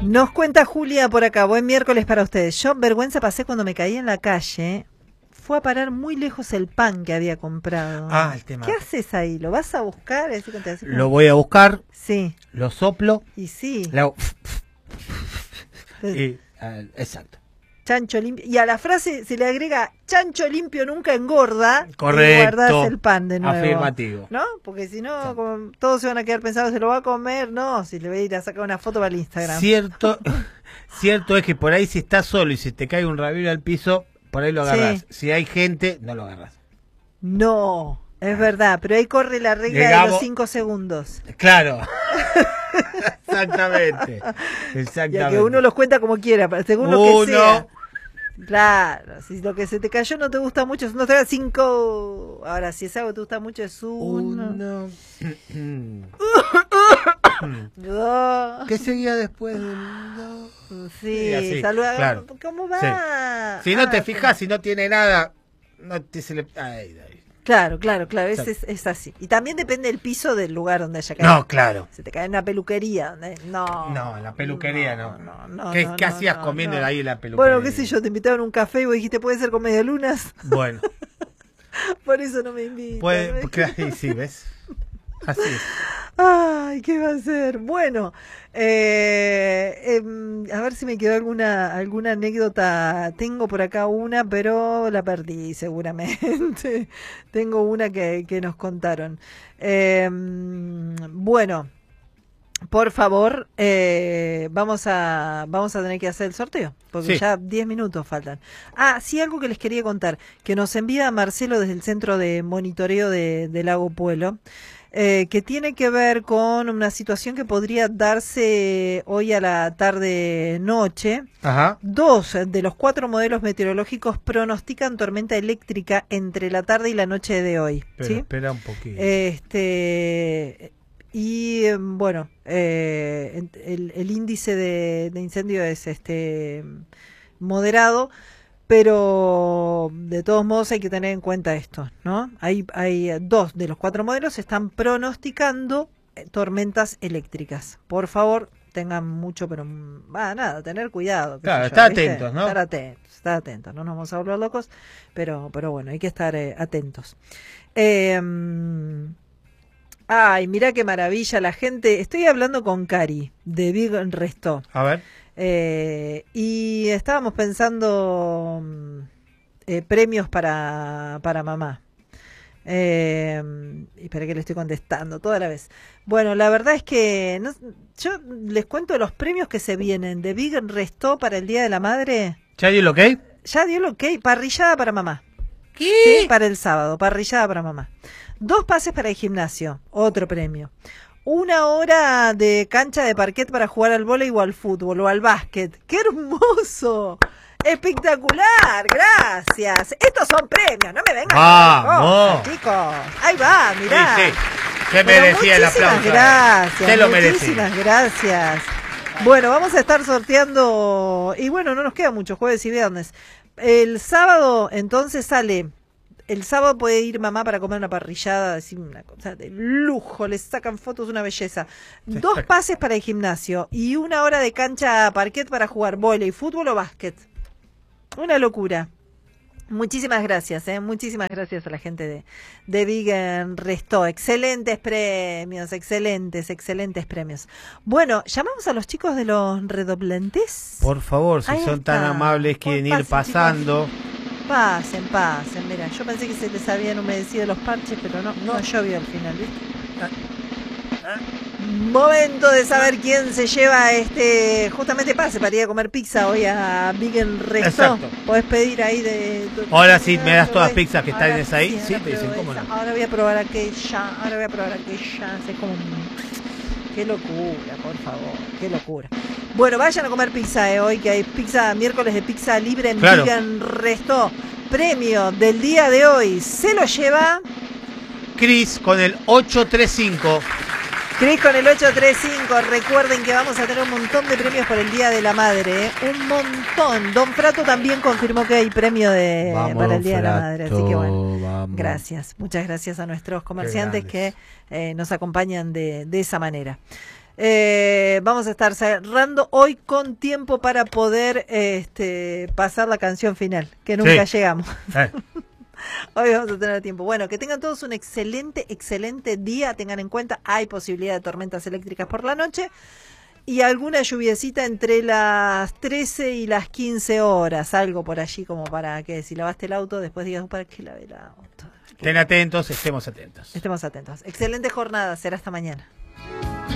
Nos cuenta Julia por acá, buen miércoles para ustedes. Yo vergüenza pasé cuando me caí en la calle. Fue a parar muy lejos el pan que había comprado. El tema. ¿Qué haces ahí? ¿Lo vas a buscar? Lo voy a buscar. Sí. Lo soplo. Y sí. Exacto. Chancho limpio. Y a la frase se le agrega, chancho limpio nunca engorda. Correcto. Y guardás el pan de nuevo. Afirmativo. ¿No? Porque si no, todos se van a quedar pensando, ¿se lo va a comer? No, si le voy a ir a sacar una foto para el Instagram. Cierto es que por ahí si estás solo y si te cae un ravioli al piso, por ahí lo agarrás. Sí. Si hay gente, no lo agarrás. No, es verdad, pero ahí corre la regla de los 5 segundos. Claro. Exactamente. Ya que uno los cuenta como quiera, según lo que sea. Claro, si lo que se te cayó no te gusta mucho, no te da 5. Ahora, si es algo que te gusta mucho, es 1. 2. ¿Qué seguía después del 2? Sí, saluda. Claro. ¿Cómo va? Sí. Si no te fijas, si no tiene nada, no te se le. Claro, es así. Y también depende del piso del lugar donde haya caído. No, claro. Se te cae en una peluquería. No, en la peluquería no. ¿Qué hacías comiendo ahí en la peluquería? Bueno, qué sé yo, te invitaron a un café y vos dijiste, ¿puede ser con medialunas? Bueno. Por eso no me invitan. Sí, ¿ves? Así es. Ay, ¿qué va a ser? Bueno, a ver si me quedó alguna anécdota. Tengo por acá una, pero la perdí seguramente. Tengo una que nos contaron. Bueno, por favor, vamos a tener que hacer el sorteo, porque ya 10 minutos faltan. Sí, algo que les quería contar, que nos envía Marcelo desde el Centro de Monitoreo de Lago Puelo. Que tiene que ver con una situación que podría darse hoy a la tarde-noche. Ajá. 2 de los 4 modelos meteorológicos pronostican tormenta eléctrica entre la tarde y la noche de hoy. Pero ¿sí? Espera un poquito. Y bueno, el índice de incendio es moderado. Pero de todos modos hay que tener en cuenta esto, ¿no? Hay 2 de los 4 modelos están pronosticando tormentas eléctricas. Por favor, tengan mucho, pero tener cuidado. Claro, estar atentos, ¿no? Estar atentos, no nos vamos a volver locos, pero bueno, hay que estar atentos. Mirá qué maravilla la gente. Estoy hablando con Cari de Big Resto. A ver. Y estábamos pensando premios para mamá. Y para que le estoy contestando toda la vez. Bueno, la verdad es que yo les cuento los premios que se vienen de Big Resto para el Día de la Madre. ¿Ya dio el ok? Ya dio el ok. Parrillada para mamá. ¿Qué? Sí, para el sábado, parrillada para mamá. 2 pases para el gimnasio, otro premio. 1 hora de cancha de parquet para jugar al vóley o al fútbol o al básquet. ¡Qué hermoso! ¡Espectacular! ¡Gracias! Estos son premios, no me vengan ¡Vamos! chicos. Ahí va, mirá. Sí. Se merecía el aplauso. Gracias. Se lo merecía. Muchísimas gracias. Bueno, vamos a estar sorteando, y bueno, no nos queda mucho, jueves y viernes. El sábado, entonces, sale... El sábado puede ir mamá para comer una parrillada, decir una cosa de lujo, les sacan fotos, una belleza. 2 pases para el gimnasio y 1 hora de cancha parquet para jugar vóley, fútbol o básquet. Una locura. Muchísimas gracias a la gente de Big Resto. Excelentes premios, excelentes premios. Bueno, ¿llamamos a los chicos de los redoblantes? Por favor, si son tan amables, quieren ir pasando. Chicos. Pasen, mira, yo pensé que se les habían humedecido los parches, pero no llovió al final, ¿viste? Momento de saber quién se lleva justamente pase para ir a comer pizza hoy a Big Resto. Exacto. Podés pedir ahí Ahora sí, me das todas las pizzas que están ahí. Sí, te dicen, ¿cómo no? Ahora voy a probar aquella, es como qué locura, por favor, qué locura. Bueno, vayan a comer pizza hoy, que hay miércoles de pizza libre en Big Resto. Premio del día de hoy se lo lleva Cris con el 835. Cris con el 835. Recuerden que vamos a tener un montón de premios por el Día de la Madre, un montón. Don Frato también confirmó que hay premio para el Día de la Madre, así que bueno, gracias, muchas gracias a nuestros comerciantes que nos acompañan de esa manera. Vamos a estar cerrando hoy con tiempo para poder pasar la canción final, que nunca llegamos. Hoy vamos a tener tiempo. Bueno, que tengan todos un excelente día. Tengan en cuenta, hay posibilidad de tormentas eléctricas por la noche y alguna lluviecita entre las 13 y las 15 horas. Algo por allí como para que si lavaste el auto, después digas, ¿para qué lavé el auto? Estén atentos, estemos atentos. Estemos atentos. Excelente jornada. Será hasta mañana.